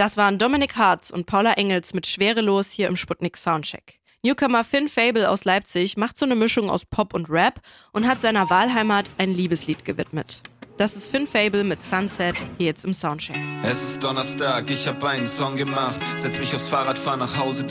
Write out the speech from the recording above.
Das waren Dominik Hartz und Paula Engels mit Schwerelos hier im Sputnik Soundcheck. Newcomer Finn Fable aus Leipzig macht so eine Mischung aus Pop und Rap und hat seiner Wahlheimat ein Liebeslied gewidmet. Das ist Finn Fable mit Sunset, hier jetzt im Soundcheck. Es ist Donnerstag, ich hab einen Song gemacht. Setz mich aufs Fahrrad, fahr nach Hause,